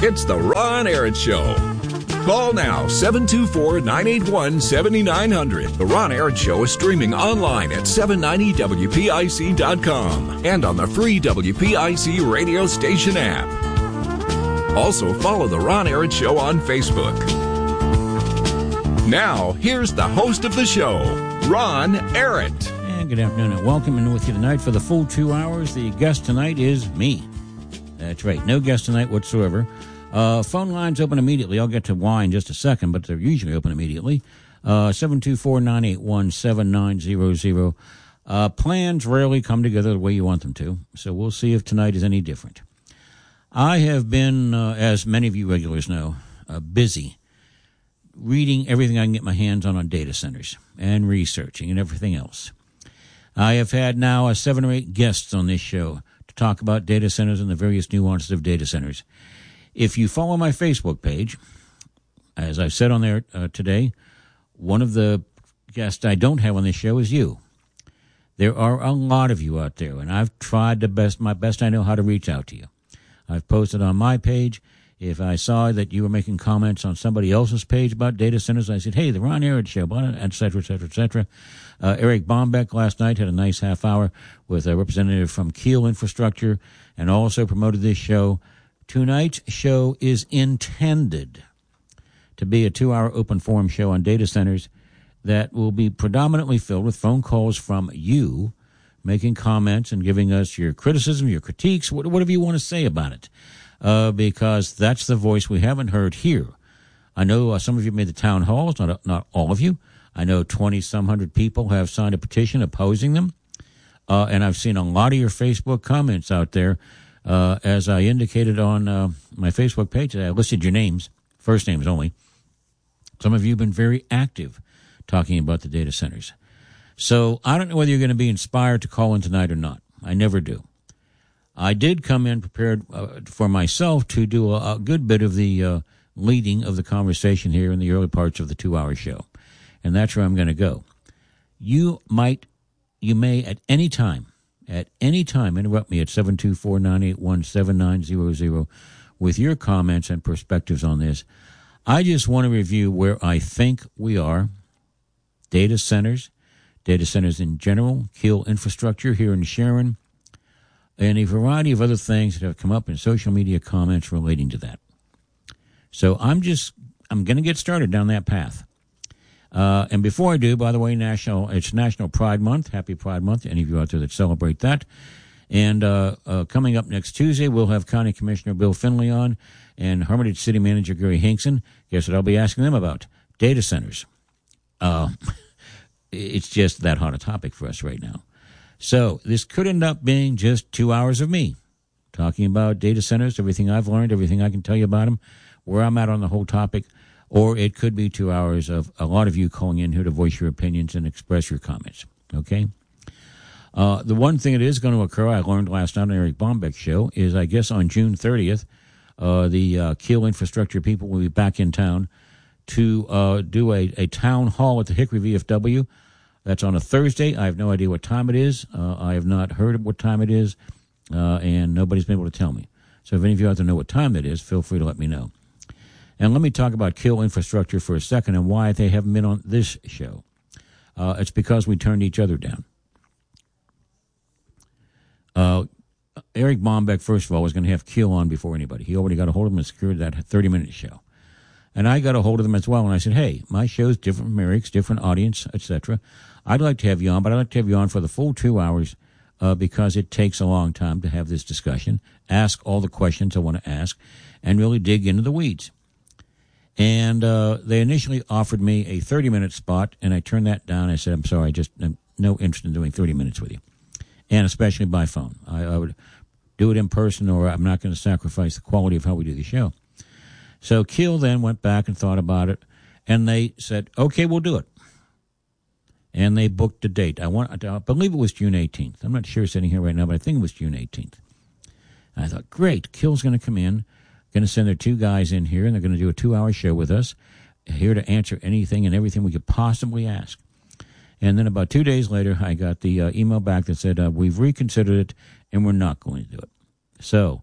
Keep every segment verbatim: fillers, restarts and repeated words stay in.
It's the Ron Aaron Show. Call now, seven two four, nine eight one, seven nine zero zero. The Ron Aaron Show is streaming online at seven ninety W P I C dot com and on the free W P I C radio station app. Also, follow The Ron Aaron Show on Facebook. Now, here's the host of the show, Ron Aaron. And good afternoon and welcome in with you tonight for the full two hours. The guest tonight is me. That's right, no guest tonight whatsoever. Uh, phone lines open immediately. I'll get to why in just a second, but they're usually open immediately. Uh, seven two four, nine eight one, seven nine zero zero. Uh, plans rarely come together the way you want them to, so we'll see if tonight is any different. I have been, uh, as many of you regulars know, uh, busy reading everything I can get my hands on on data centers and researching and everything else. I have had now uh, seven or eight guests on this show to talk about data centers and the various nuances of data centers. If you follow my Facebook page, as I've said on there uh, today, one of the guests I don't have on this show is you. There are a lot of you out there, and I've tried the best, my best I know how to reach out to you. I've posted on my page. If I saw that you were making comments on somebody else's page about data centers, I said, hey, the Ron Aaron Show, et cetera, et cetera, et cetera. Uh, Eric Bombeck last night had a nice half hour with a representative from Keel Infrastructure and also promoted this show. Tonight's show is intended to be a two-hour open forum show on data centers that will be predominantly filled with phone calls from you making comments and giving us your criticism, your critiques, whatever you want to say about it, uh, because that's the voice we haven't heard here. I know uh, some of you made the town halls, not, not all of you. I know twenty-some hundred people have signed a petition opposing them, uh, and I've seen a lot of your Facebook comments out there. Uh, as I indicated on uh, my Facebook page, I listed your names, first names only. Some of you have been very active talking about the data centers. So I don't know whether you're going to be inspired to call in tonight or not. I never do. I did come in prepared uh, for myself to do a, a good bit of the uh, leading of the conversation here in the early parts of the two-hour show, and that's where I'm going to go. You might, you may at any time, At any time, interrupt me at seven two four, nine eight one, seven nine zero zero with your comments and perspectives on this. I just want to review where I think we are. Data centers, data centers in general, Keel Infrastructure here in Sharon, and a variety of other things that have come up in social media comments relating to that. So I'm just, I'm going to get started down that path. Uh, and before I do, by the way, National it's National Pride Month. Happy Pride Month to any of you out there that celebrate that. And uh, uh, coming up next Tuesday, we'll have County Commissioner Bill Finley on and Hermitage City Manager Gary Hinkson. Guess what I'll be asking them about? Data centers. Uh, it's just that hot a topic for us right now. So this could end up being just two hours of me talking about data centers, everything I've learned, everything I can tell you about them, where I'm at on the whole topic. Or it could be two hours of a lot of you calling in here to voice your opinions and express your comments, okay? Uh, the one thing that is going to occur, I learned last night on Eric Bombeck's show, is I guess on June thirtieth, uh, the uh, Keel Infrastructure people will be back in town to uh, do a, a town hall at the Hickory V F W. That's on a Thursday. I have no idea what time it is. Uh, I have not heard what time it is, uh, and nobody's been able to tell me. So if any of you out there know what time it is, feel free to let me know. And let me talk about Keel Infrastructure for a second and why they haven't been on this show. Uh, it's because we turned each other down. Uh, Eric Bombeck, first of all, was going to have Keel on before anybody. He already got a hold of him and secured that thirty-minute show. And I got a hold of them as well, and I said, hey, my show's different from Eric's, different audience, et cetera. I'd like to have you on, but I'd like to have you on for the full two hours uh, because it takes a long time to have this discussion, ask all the questions I want to ask, and really dig into the weeds. And uh, they initially offered me a thirty-minute spot, and I turned that down. I said, I'm sorry, I just have no interest in doing thirty minutes with you, and especially by phone. I, I would do it in person, or I'm not going to sacrifice the quality of how we do the show. So Keel then went back and thought about it, and they said, okay, we'll do it. And they booked a date. I want, I believe it was June eighteenth. I'm not sure sitting here right now, but I think it was June eighteenth. And I thought, great, Keel's going to come in. Going to send their two guys in here, and they're going to do a two-hour show with us, here to answer anything and everything we could possibly ask. And then about two days later, I got the uh, email back that said, uh, we've reconsidered it, and we're not going to do it. So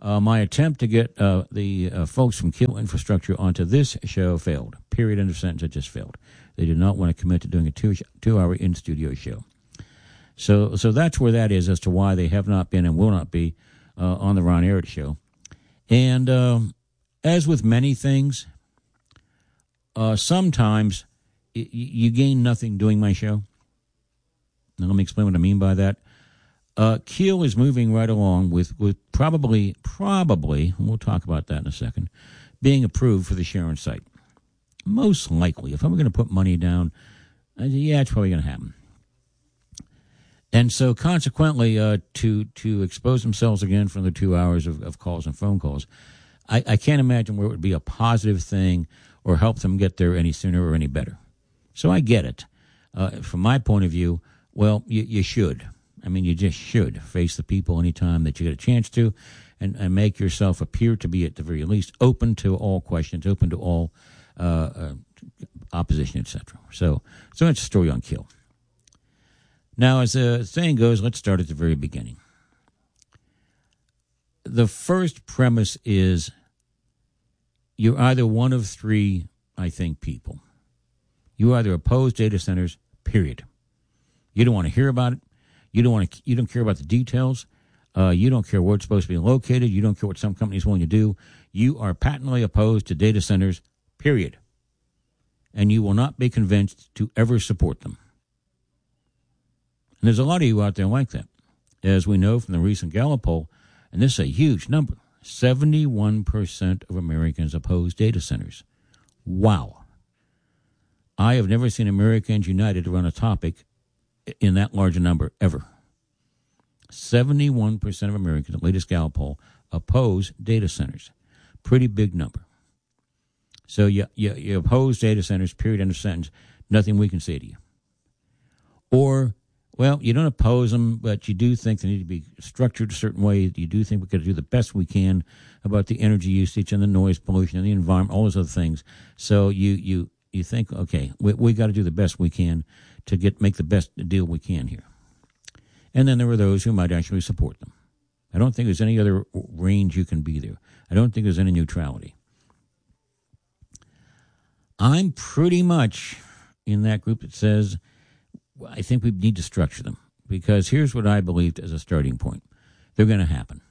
Uh, my attempt to get uh, the uh, folks from Kiel Infrastructure onto this show failed. Period. End of sentence. It just failed. They did not want to commit to doing a two two hour in studio show. So so that's where that is as to why they have not been and will not be uh, on the Ron Arad Show. And um, as with many things, uh, sometimes y- you gain nothing doing my show. Now let me explain what I mean by that. Uh, Kiel is moving right along with, with probably, probably, and we'll talk about that in a second, being approved for the Sharon site. Most likely, if I'm going to put money down, uh, yeah, it's probably going to happen. And so consequently, uh, to to expose themselves again for the two hours of, of calls and phone calls, I, I can't imagine where it would be a positive thing or help them get there any sooner or any better. So I get it. Uh, from my point of view, well, you, you should. I mean, you just should face the people anytime that you get a chance to and, and make yourself appear to be, at the very least, open to all questions, open to all uh, uh, opposition, et cetera. So, so that's a story on Kiel. Now, as the saying goes, let's start at the very beginning. The first premise is you're either one of three, I think, people. You either oppose data centers, period. You don't want to hear about it. You don't want to. You don't care about the details. Uh, you don't care where it's supposed to be located. You don't care what some companies willing to do. You are patently opposed to data centers, period. And you will not be convinced to ever support them. And there's a lot of you out there like that. As we know from the recent Gallup poll, and this is a huge number, seventy-one percent of Americans oppose data centers. Wow. I have never seen Americans united around a topic in that large a number ever. seventy-one percent of Americans, the latest Gallup poll, oppose data centers. Pretty big number. So you, you, you oppose data centers, period, end of sentence. Nothing we can say to you. Or, well, you don't oppose them, but you do think they need to be structured a certain way. You do think we've got to do the best we can about the energy usage and the noise pollution and the environment, all those other things. So you you, you think, okay, we we got to do the best we can to get make the best deal we can here. And then there are those who might actually support them. I don't think there's any other range you can be there. I don't think there's any neutrality. I'm pretty much in that group that says, I think we need to structure them, because here's what I believed as a starting point. They're going to happen.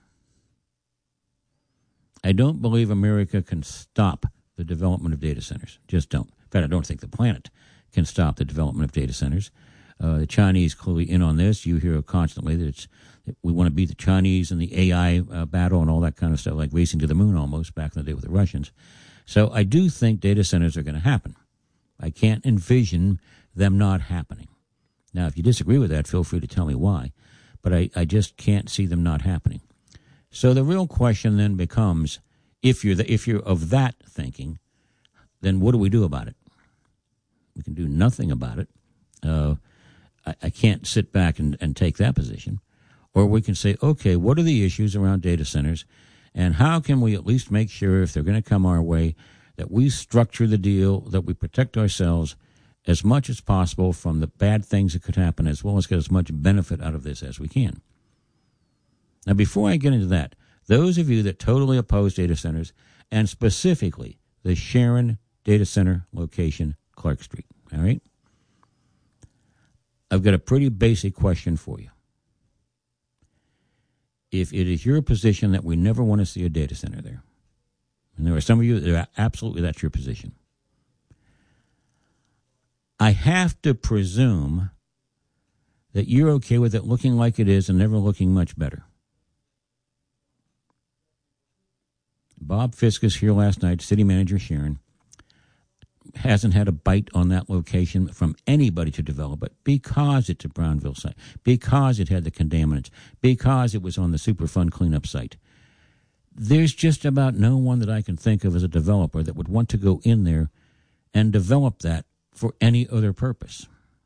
I don't believe America can stop the development of data centers. Just don't. In fact, I don't think the planet can stop the development of data centers. Uh, the Chinese clearly in on this. You hear constantly that, it's, that we want to beat the Chinese in the A I uh, battle and all that kind of stuff, like racing to the moon almost back in the day with the Russians. So I do think data centers are going to happen. I can't envision them not happening. Now, if you disagree with that, feel free to tell me why. But I, I just can't see them not happening. So the real question then becomes, if you're the, if you're of that thinking, then what do we do about it? We can do nothing about it. Uh, I, I can't sit back and, and take that position. Or we can say, okay, what are the issues around data centers, and how can we at least make sure, if they're going to come our way, that we structure the deal, that we protect ourselves as much as possible from the bad things that could happen, as well as get as much benefit out of this as we can. Now, before I get into that, those of you that totally oppose data centers, and specifically the Sharon data center location, Clark Street, all right? I've got a pretty basic question for you. If it is your position that we never want to see a data center there, and there are some of you that are absolutely that's your position, I have to presume that you're okay with it looking like it is and never looking much better. Bob Fiskus here last night, city manager Sharon, hasn't had a bite on that location from anybody to develop it because it's a Brownville site, because it had the contaminants, because it was on the Superfund cleanup site. There's just about no one that I can think of as a developer that would want to go in there and develop that for any other purpose.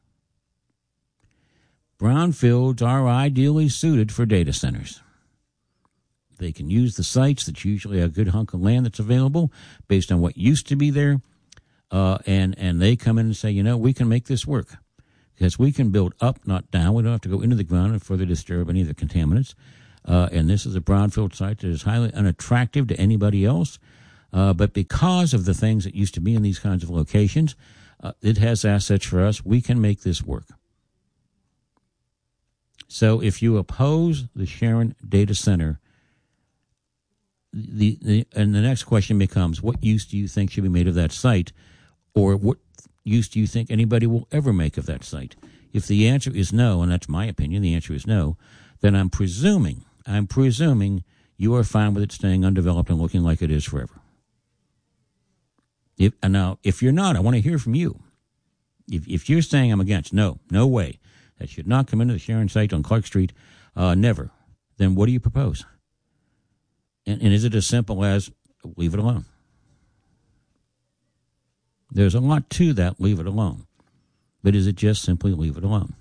Brownfields are ideally suited for data centers. They can use the sites. That's usually a good hunk of land that's available based on what used to be there. Uh, and, and they come in and say, you know, we can make this work because we can build up, not down. We don't have to go into the ground and further disturb any of the contaminants. Uh, and this is a brownfield site that is highly unattractive to anybody else. Uh, but because of the things that used to be in these kinds of locations, uh, it has assets for us. We can make this work. So if you oppose the Sharon Data Center, the, the and the next question becomes, what use do you think should be made of that site? Or what use do you think anybody will ever make of that site? If the answer is no, and that's my opinion, the answer is no, then I'm presuming, I'm presuming you are fine with it staying undeveloped and looking like it is forever. If, and now, if you're not, I want to hear from you. If, if you're saying I'm against, no, no way, that should not come into the Sharon site on Clark Street, uh, never, then what do you propose? And, and is it as simple as leave it alone? There's a lot to that, leave it alone. But is it just simply leave it alone?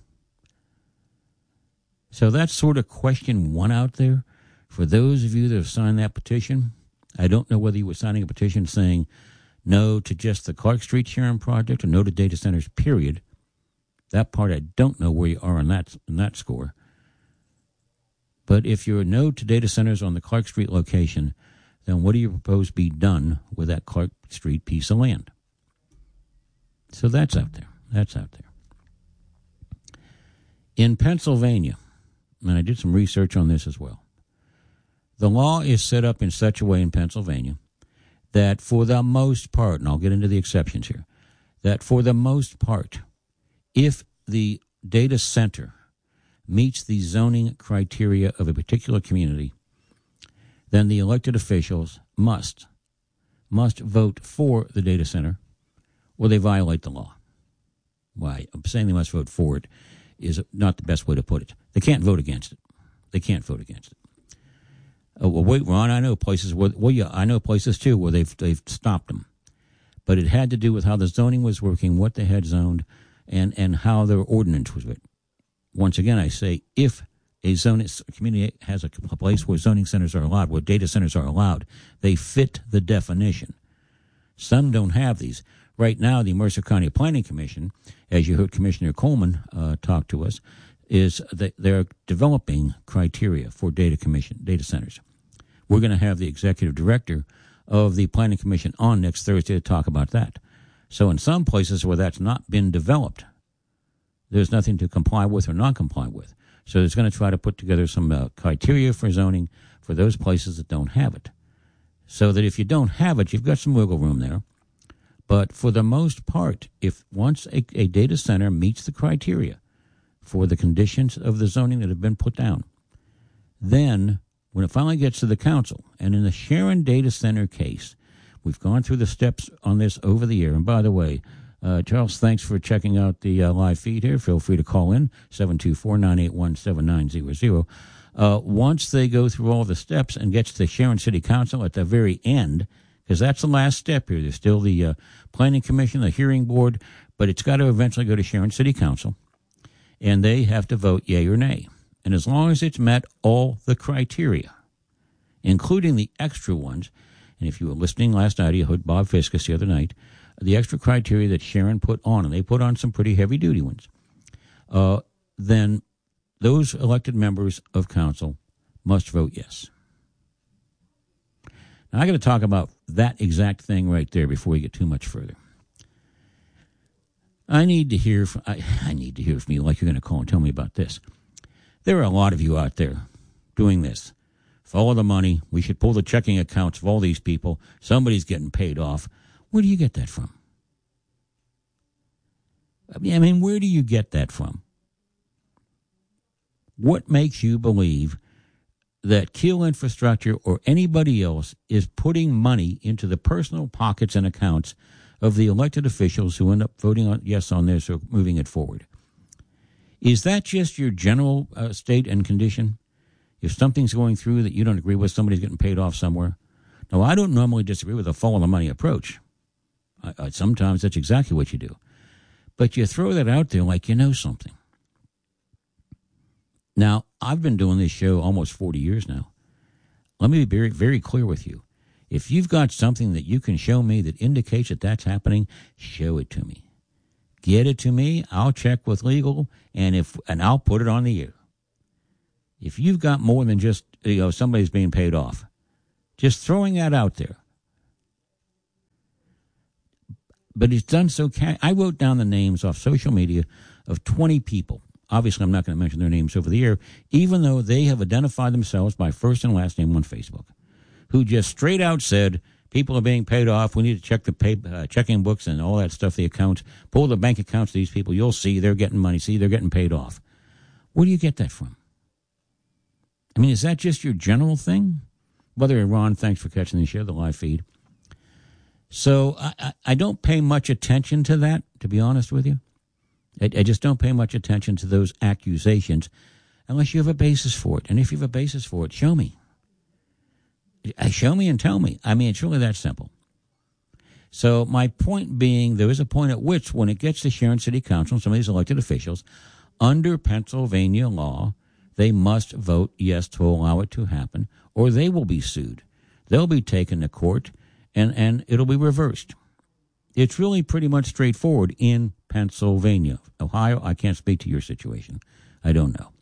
So that's sort of question one out there. For those of you that have signed that petition, I don't know whether you were signing a petition saying no to just the Clark Street Sharon project or no to data centers, period. That part, I don't know where you are on that, on that score. But if you're no to data centers on the Clark Street location, then what do you propose be done with that Clark Street piece of land? So that's out there. That's out there. In Pennsylvania, and I did some research on this as well, the law is set up in such a way in Pennsylvania that for the most part, and I'll get into the exceptions here, that for the most part, if the data center meets the zoning criteria of a particular community, then the elected officials must, must vote for the data center or they violate the law. Why? I'm saying they must vote for it is not the best way to put it. They can't vote against it. They can't vote against it. Oh, well, wait, Ron, I know places where, well, yeah, I know places too where they've they've stopped them. But it had to do with how the zoning was working, what they had zoned, and, and how their ordinance was written. Once again, I say, if a zoning community has a place where zoning centers are allowed, where data centers are allowed, they fit the definition. Some don't have these. Right now, the Mercer County Planning Commission, as you heard Commissioner Coleman uh, talk to us, is that they're developing criteria for data commission data centers. We're going to have the executive director of the Planning Commission on next Thursday to talk about that. So in some places where that's not been developed, there's nothing to comply with or not comply with. So it's going to try to put together some uh, criteria for zoning for those places that don't have it. So that if you don't have it, you've got some wiggle room there. But for the most part, if once a, a data center meets the criteria for the conditions of the zoning that have been put down, then when it finally gets to the council, and in the Sharon Data Center case, we've gone through the steps on this over the year. And by the way, uh, Charles, thanks for checking out the uh, live feed here. Feel free to call in, seven two four, nine eight one, seven nine zero zero. Uh, once they go through all the steps and gets to the Sharon City Council at the very end, because that's the last step here. There's still the uh, Planning Commission, the hearing board, but it's got to eventually go to Sharon City Council, and they have to vote yea or nay. And as long as it's met all the criteria, including the extra ones, and if you were listening last night, you heard Bob Fiskus the other night, the extra criteria that Sharon put on, and they put on some pretty heavy-duty ones, uh, then those elected members of council must vote yes. Now, I got to talk about that exact thing right there before we get too much further. I need to hear from, I, I need to hear from you like you're going to call and tell me about this. There are a lot of you out there doing this. Follow the money. We should pull the checking accounts of all these people. Somebody's getting paid off. Where do you get that from? I mean, I mean, where do you get that from? What makes you believe that Keel Infrastructure or anybody else is putting money into the personal pockets and accounts of the elected officials who end up voting on yes on this or moving it forward? Is that just your general uh, state and condition? If something's going through that you don't agree with, somebody's getting paid off somewhere. Now, I don't normally disagree with a follow the money approach. I, I, sometimes that's exactly what you do. But you throw that out there like you know something. Now, I've been doing this show almost forty years now. Let me be very, very clear with you. If you've got something that you can show me that indicates that that's happening, show it to me. Get it to me. I'll check with legal, and if and I'll put it on the air. If you've got more than just you know, somebody's being paid off. Just throwing that out there. But he's done so. Ca- I wrote down the names off social media of twenty people. Obviously, I'm not going to mention their names over the air, even though they have identified themselves by first and last name on Facebook, who just straight out said, people are being paid off. We need to check the pay, uh, checking books and all that stuff, the accounts. Pull the bank accounts of these people. You'll see they're getting money. See, they're getting paid off. Where do you get that from? I mean, is that just your general thing? Brother Ron, thanks for catching the show, the live feed. So I, I don't pay much attention to that, to be honest with you. I, I just don't pay much attention to those accusations unless you have a basis for it. And if you have a basis for it, show me. Show me and tell me. I mean, it's really that simple. So my point being, there is a point at which when it gets to Sharon City Council and some of these elected officials, under Pennsylvania law, they must vote yes to allow it to happen, or they will be sued. They'll be taken to court, and, and it'll be reversed. It's really pretty much straightforward in Pennsylvania. Ohio, I can't speak to your situation. I don't know.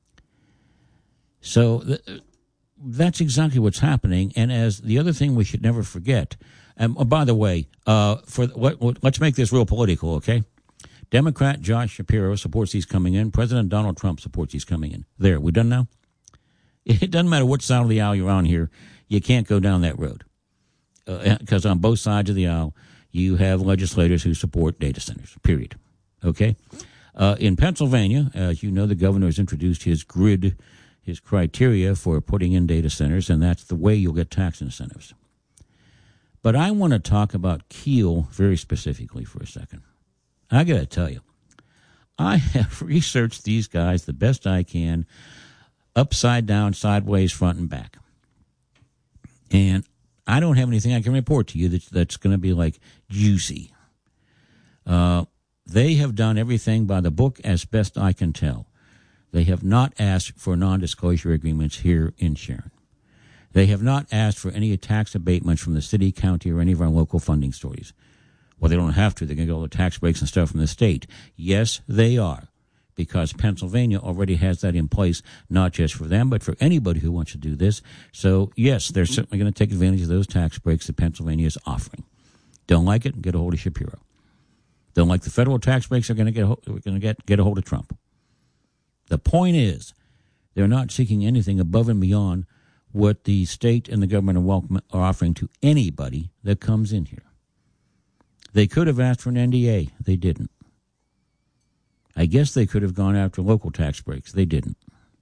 So th- that's exactly what's happening. And as the other thing we should never forget, and oh, by the way, uh, for what, what, let's make this real political, okay? Democrat Josh Shapiro supports these coming in. President Donald Trump supports these coming in. There, we done now? It doesn't matter what side of the aisle you're on here. You can't go down that road. Because uh, on both sides of the aisle, you have legislators who support data centers, period. Okay? Uh, in Pennsylvania, as you know, the governor has introduced his grid, his criteria for putting in data centers, and that's the way you'll get tax incentives. But I want to talk about Keel very specifically for a second. I got to tell you, I have researched these guys the best I can, upside down, sideways, front and back. And I don't have anything I can report to you that's, that's going to be like juicy. Uh, they have done everything by the book as best I can tell. They have not asked for non-disclosure agreements here in Sharon. They have not asked for any tax abatements from the city, county, or any of our local funding stories. Well, they don't have to. They can get all the tax breaks and stuff from the state. Yes, they are, because Pennsylvania already has that in place, not just for them, but for anybody who wants to do this. So, yes, they're certainly going to take advantage of those tax breaks that Pennsylvania is offering. Don't like it? Get a hold of Shapiro. Don't like the federal tax breaks? They're going to get a, going to get get a hold of Trump. The point is, they're not seeking anything above and beyond what the state and the government are, welcome, are offering to anybody that comes in here. They could have asked for an N D A. They didn't. I guess they could have gone after local tax breaks. They didn't.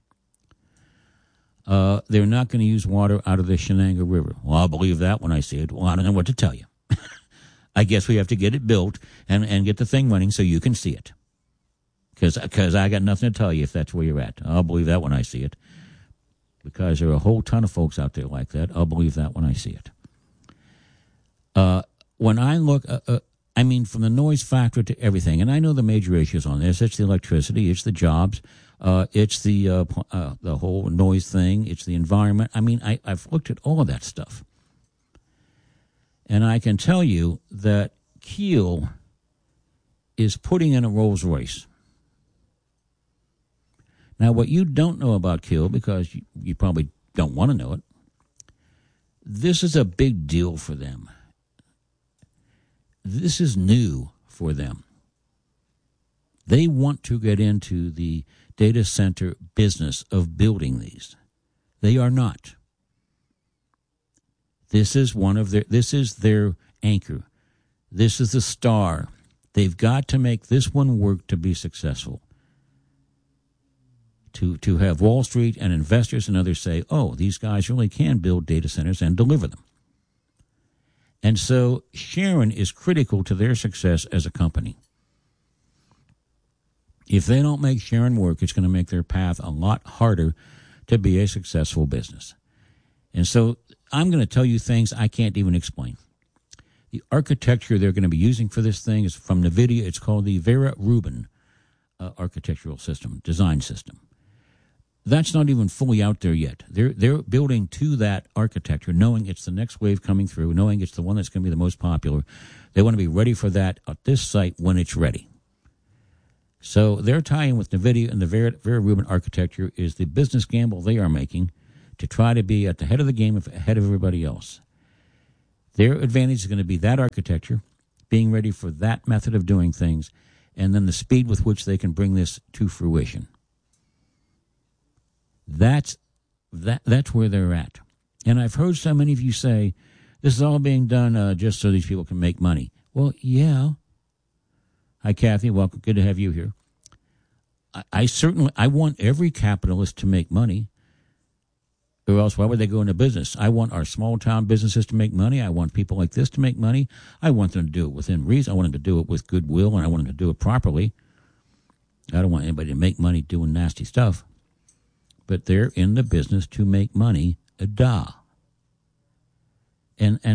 Uh, they're not going to use water out of the Shenango River. Well, I'll believe that when I see it. Well, I don't know what to tell you. I guess we have to get it built and, and get the thing running so you can see it. Because I got nothing to tell you if that's where you're at. I'll believe that when I see it. Because there are a whole ton of folks out there like that. I'll believe that when I see it. Uh, when I look, uh, uh, I mean, from the noise factor to everything, and I know the major issues on this. It's the electricity, it's the jobs, uh, it's the uh, uh, the whole noise thing, it's the environment. I mean, I, I've looked at all of that stuff. And I can tell you that Keel is putting in a Rolls Royce. Now, what you don't know about Keel, because you, you probably don't want to know it, this is a big deal for them. This is new for them. They want to get into the data center business of building these. They are not. This is one of their, this is their anchor. This is the star. They've got to make this one work to be successful. To, to have Wall Street and investors and others say, oh, these guys really can build data centers and deliver them. And so Sharon is critical to their success as a company. If they don't make Sharon work, it's going to make their path a lot harder to be a successful business. And so I'm going to tell you things I can't even explain. The architecture they're going to be using for this thing is from NVIDIA. It's called the Vera Rubin uh, architectural system, design system. That's not even fully out there yet. They're they're building to that architecture, knowing it's the next wave coming through, knowing it's the one that's going to be the most popular. They want to be ready for that at this site when it's ready. So they're tying with NVIDIA, and the Vera, Vera Rubin architecture is the business gamble they are making to try to be at the head of the game, ahead of everybody else. Their advantage is going to be that architecture, being ready for that method of doing things, and then the speed with which they can bring this to fruition. That's that. That's where they're at. And I've heard so many of you say, this is all being done uh, just so these people can make money. Well, yeah. Hi, Kathy. Welcome. Good to have you here. I, I certainly, I want every capitalist to make money, or else why would they go into business? I want our small-town businesses to make money. I want people like this to make money. I want them to do it within reason. I want them to do it with goodwill, and I want them to do it properly. I don't want anybody to make money doing nasty stuff. But they're in the business to make money, a da. And, and